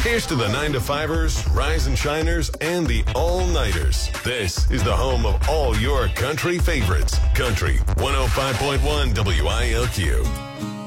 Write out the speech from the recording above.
Here's to the 9-to-5ers, rise and shiners, and the all-nighters. This is the home of all your country favorites. Country 105.1 WILQ.